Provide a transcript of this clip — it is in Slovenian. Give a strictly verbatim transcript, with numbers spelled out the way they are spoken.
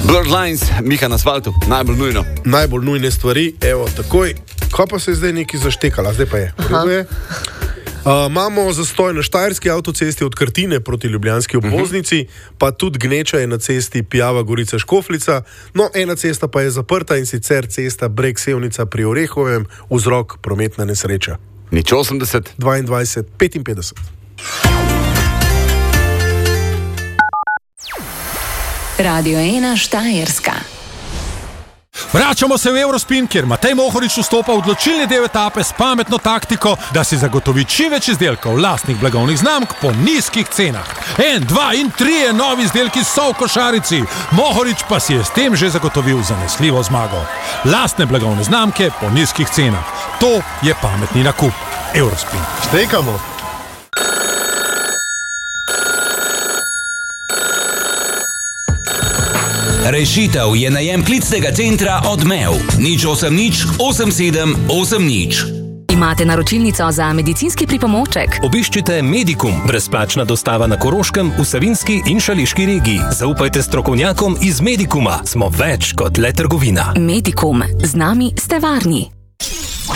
Blurred Lines, Miha na asfaltu, najbolj nujno. Najbolj nujne stvari, evo, takoj. Ko pa se je zdaj nekaj zaštekala, zdaj pa je. je. Uh, imamo zastoj na Štajerski avtocesti od Krtine proti ljubljanski obvoznici, uh -huh. pa tudi gneča je na cesti Pijava Gorica Škofljica. No, ena cesta pa je zaprta in sicer cesta Breg Sevnica pri Orehovem, vzrok prometna nesreča. Nič osemdeset, dvaindvajset, petinpetdeset. Radio ena Štajerska. Vračamo se v Eurospin, kjer Matej Mohorič vstopa v odločilni del etape s pametno taktiko, da si zagotovi čim več izdelkov lastnih blagovnih znamk po nizkih cenah. En, dva in trije novi izdelki so v košarici. Mohorič pa si je s tem že zagotovil zanesljivo zmago. Lastne blagovne znamke po nizkih cenah. To je pametni nakup. Eurospin. Štekamo. Rešitev je najem klicnega centra Odmev. nič osem nič osem sedem osem nič. Imate naročilnico za medicinski pripomoček? Obiščite Medikum, brezplačna dostava na Koroškem, v Savinjski in Šaleški regiji. Zaupajte strokovnjakom iz Medikuma. Smo več kot le trgovina. Medikum. Z nami ste varni.